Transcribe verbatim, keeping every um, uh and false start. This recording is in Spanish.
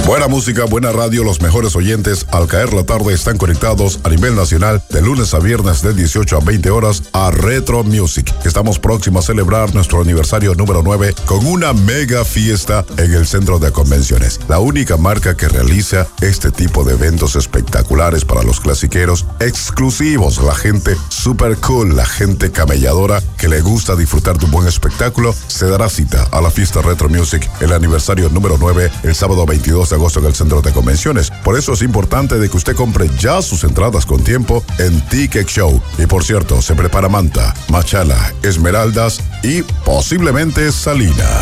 Buena música, buena radio, los mejores oyentes al caer la tarde están conectados a nivel nacional de lunes a viernes de dieciocho a veinte horas a Retro Music. Estamos próximos a celebrar nuestro aniversario número nueve con una mega fiesta en el centro de convenciones. La única marca que realiza este tipo de eventos espectaculares para los clasiqueros, exclusivos, la gente super cool, la gente camelladora que le gusta disfrutar de un buen espectáculo, se dará cita a la fiesta Retro Music, el aniversario número nueve, el sábado veintidós de agosto en el centro de convenciones. Por eso es importante de que usted compre ya sus entradas con tiempo en Ticket Show. Y por cierto, se prepara manta, machala, esmeraldas y posiblemente salina.